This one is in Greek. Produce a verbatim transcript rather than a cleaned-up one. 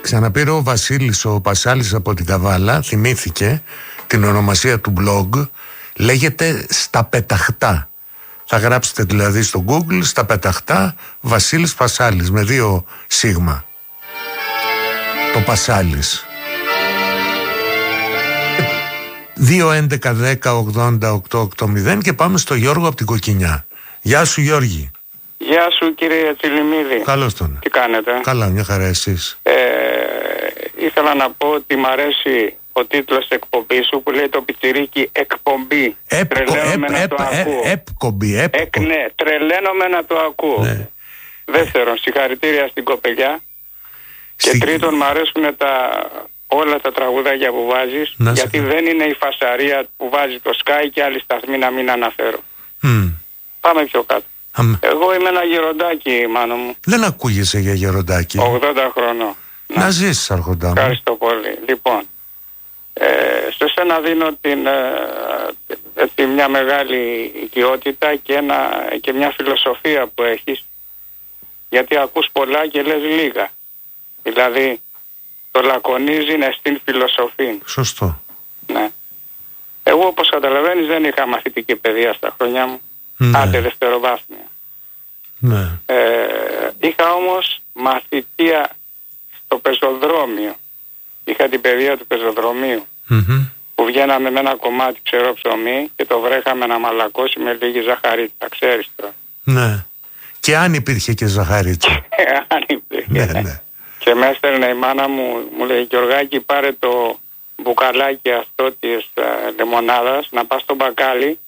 Ξαναπήρε ο Βασίλης ο Πασάλης από την Καβάλα, θυμήθηκε την ονομασία του blog, λέγεται Στα Πεταχτά. Θα γράψετε δηλαδή στο Google Στα Πεταχτά Βασίλης Πασάλης με δύο σίγμα. Το Πασάλης. δύο έντεκα δέκα ογδόντα οκτώ ογδόντα και πάμε στο Γιώργο από την Κοκκινιά. Γεια σου Γιώργη. Γεια σου κύριε Τσιλιμίδη. Καλώς τον. Τι κάνετε? Καλά, μια χαρά εσείς. Ε, ήθελα να πω ότι μ' αρέσει ο τίτλος της εκπομπής σου που λέει το πιτσιρίκι εκπομπή. Τρελαίνομαι να το ακούω. Εκπομπή, Εκ, ναι, τρελαίνομαι να το ακούω. Ναι. Δεύτερον, συγχαρητήρια στην κοπελιά. Και Στη... τρίτον, μ' αρέσουν τα, όλα τα τραγουδάκια που βάζεις, να γιατί δεν είναι η φασαρία που βάζει το Sky και άλλοι σταθμοί να μην αναφέρω. Mm. Πάμε πιο κάτω. Αμ... Εγώ είμαι ένα γεροντάκι, μάνο μου. Δεν ακούγεσαι για γεροντάκι. ογδόντα χρονών. Να, να ζήσεις, αρχοντά μου. Ευχαριστώ πολύ. Λοιπόν, ε, σε σένα δίνω την, ε, ε, μια μεγάλη οικειότητα και, ένα, και μια φιλοσοφία που έχεις, γιατί ακούς πολλά και λες λίγα. Δηλαδή, το λακωνίζει είναι στην φιλοσοφία. Σωστό. Ναι. Εγώ, όπως καταλαβαίνεις, δεν είχα μαθητική παιδεία στα χρόνια μου. Ναι. Άντε δευτεροβάθμια. Ναι. Ε, είχα όμως μαθητεία στο πεζοδρόμιο. Είχα την παιδεία του πεζοδρομίου. Mm-hmm. Που βγαίναμε με ένα κομμάτι ξερό ψωμί και το βρέχαμε να μαλακώσει με λίγη ζαχαρίτσα. Ξέρεις τώρα. Ναι. Και αν υπήρχε και ζαχαρίτσα. Αν υπήρχε. Ναι, ναι. Και με έστελνε η μάνα μου, μου λέει Γιωργάκη πάρε το μπουκαλάκι αυτό της uh, λεμονάδας, να πας στο μπακάλι